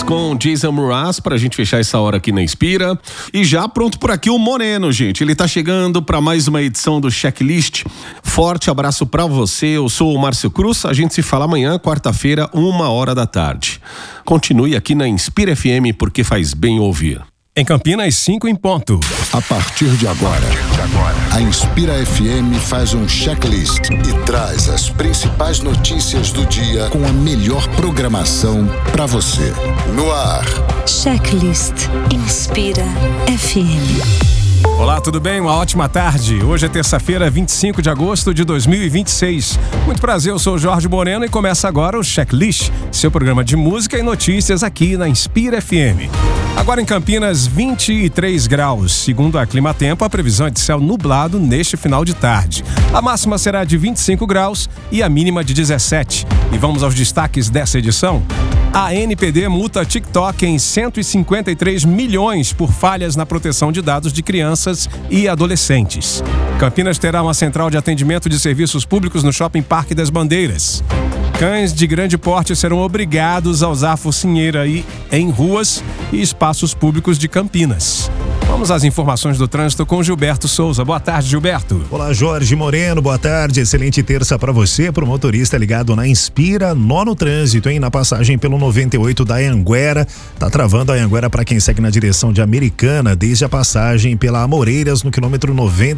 com Jason Mraz pra gente fechar essa hora aqui na Inspira. E já pronto por aqui o Moreno, gente. Ele tá chegando pra mais uma edição do Checklist. Forte abraço pra você. Eu sou o Márcio Cruz. A gente se fala amanhã, quarta-feira, 13h. Continue aqui na Inspira FM porque faz bem ouvir. Em Campinas, 5 em ponto. A partir de agora, a Inspira FM faz um checklist e traz as principais notícias do dia com a melhor programação para você. No ar. Checklist Inspira FM. Olá, tudo bem? Uma ótima tarde. Hoje é terça-feira, 25 de agosto de 2026. Muito prazer, eu sou o Jorge Moreno e começa agora o Checklist, seu programa de música e notícias aqui na Inspira FM. Agora em Campinas, 23 graus. Segundo a Climatempo, a previsão é de céu nublado neste final de tarde. A máxima será de 25 graus e a mínima de 17. E vamos aos destaques dessa edição. A ANPD multa TikTok em 153 milhões por falhas na proteção de dados de crianças e adolescentes. Campinas terá uma central de atendimento de serviços públicos no Shopping Parque das Bandeiras. Cães de grande porte serão obrigados a usar focinheira em ruas e espaços públicos de Campinas. Vamos às informações do trânsito com Gilberto Souza. Boa tarde, Gilberto. Olá, Jorge Moreno. Boa tarde. Excelente terça para você, pro motorista ligado na Inspira. Nó no trânsito, hein? Na passagem pelo 98 da Anhanguera. Tá travando a Anhanguera para quem segue na direção de Americana, desde a passagem pela Amoreiras no quilômetro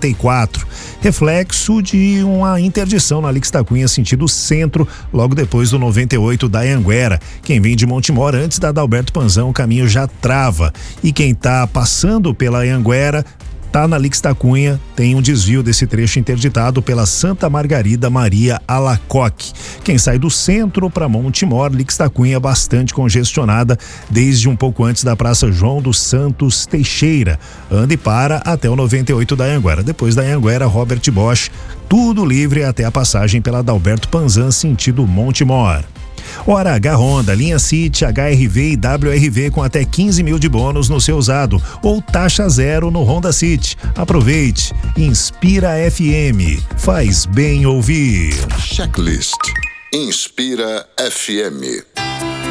94. Reflexo de uma interdição na Alix da Cunha, sentido centro, logo depois do 98 da Anhanguera. Quem vem de Montemor antes da Adalberto Panzão, o caminho já trava. E quem tá passando pela Anhanguera, tá na Alix da Cunha, tem um desvio desse trecho interditado pela Santa Margarida Maria Alacoque. Quem sai do centro para Montemor, Alix da Cunha bastante congestionada desde um pouco antes da Praça João dos Santos Teixeira. Anda e para até o 98 da Anhanguera. Depois da Anhanguera, Robert Bosch, tudo livre até a passagem pela Adalberto Panzan, sentido Montemor. Hora H Honda, linha City, HRV e WRV com até 15 mil de bônus no seu usado ou taxa zero no Honda City. Aproveite. Inspira FM. Faz bem ouvir. Checklist. Inspira FM.